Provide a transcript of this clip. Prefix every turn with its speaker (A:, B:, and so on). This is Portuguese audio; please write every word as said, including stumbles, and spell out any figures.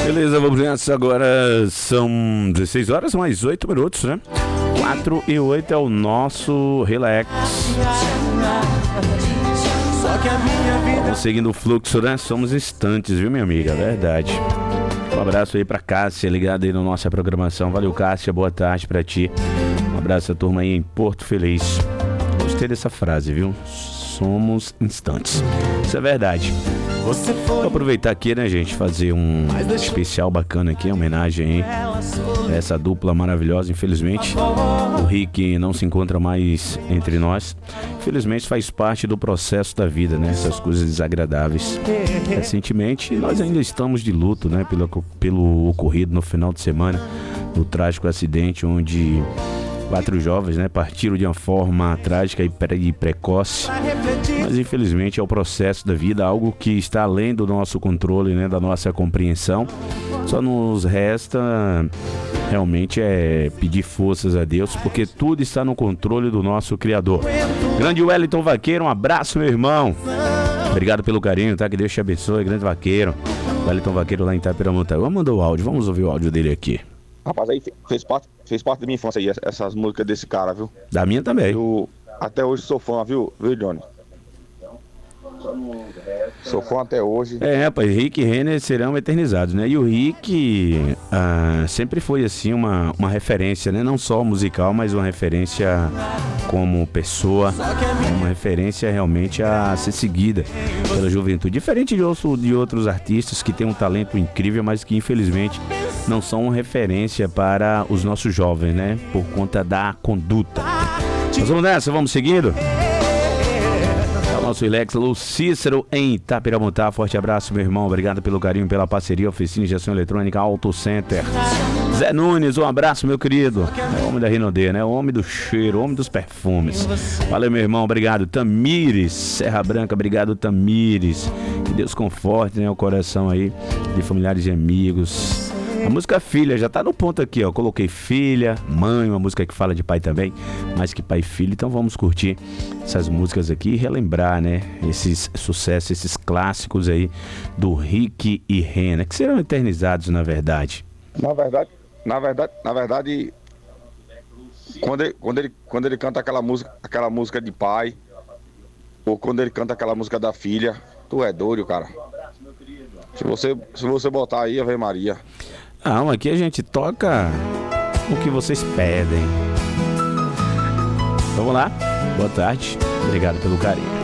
A: Beleza, vamos nessa agora. São dezesseis horas mais oito minutos, né? quatro e oito é o nosso relax. Vamos seguindo o fluxo, né? Somos instantes, viu, minha amiga? Verdade. Um abraço aí pra Cássia, ligada aí na nossa programação. Valeu, Cássia, boa tarde pra ti. Um abraço à turma aí em Porto Feliz. Gostei dessa frase, viu? Somos instantes. Isso é verdade. Vou aproveitar aqui, né, gente, fazer um especial bacana aqui, homenagem aí a essa dupla maravilhosa. Infelizmente, o Rick não se encontra mais entre nós. Infelizmente, faz parte do processo da vida, né, essas coisas desagradáveis. Recentemente, nós ainda estamos de luto, né, pelo, pelo ocorrido no final de semana, no trágico acidente onde quatro jovens, né, partiram de uma forma trágica e, pre- e precoce. Mas infelizmente é o processo da vida, algo que está além do nosso controle, né, da nossa compreensão. Só nos resta realmente é pedir forças a Deus, porque tudo está no controle do nosso Criador. Grande Wellington Vaqueiro, um abraço, meu irmão. Obrigado pelo carinho, tá? Que Deus te abençoe, grande Vaqueiro. Wellington Vaqueiro lá em Itapiramontaúba mandou o áudio, vamos ouvir o áudio dele aqui.
B: Rapaz, aí fez parte, fez parte da minha infância aí, essas músicas desse cara, viu?
A: Da minha também.
B: Eu até hoje sou fã, viu, viu, Johnny? Sou fã até hoje.
A: É, rapaz, Rick e Renner serão eternizados, né? E o Rick ah, sempre foi, assim, uma, uma referência, né? Não só musical, mas uma referência como pessoa, uma referência realmente a ser seguida pela juventude. Diferente de, outro, de outros artistas que têm um talento incrível, mas que infelizmente não são referência para os nossos jovens, né? Por conta da conduta. Nós vamos nessa, vamos seguindo? Nosso Ilex Lu Cícero em Itapiramontá. Forte abraço, meu irmão. Obrigado pelo carinho, pela parceria. Oficina de Injeção Eletrônica Auto Center. Zé Nunes, um abraço, meu querido. É o homem da Rinodê, né? O homem do cheiro, o homem dos perfumes. Valeu, meu irmão. Obrigado. Tamires, Serra Branca. Obrigado, Tamires. Que Deus conforte, né, o coração aí de familiares e amigos. A música Filha já tá no ponto aqui, ó. Coloquei Filha, Mãe, uma música que fala de pai também, mais que pai e filho. Então vamos curtir essas músicas aqui e relembrar, né, esses sucessos, esses clássicos aí do Rick e Renner, que serão eternizados, na verdade.
B: Na verdade, na verdade, na verdade, quando ele, quando ele, quando ele canta aquela música, aquela música de pai, ou quando ele canta aquela música da filha, tu é doido, cara. Se você, se você botar aí, Ave Maria.
A: Não, aqui a gente toca o que vocês pedem. Vamos lá, boa tarde, obrigado pelo carinho.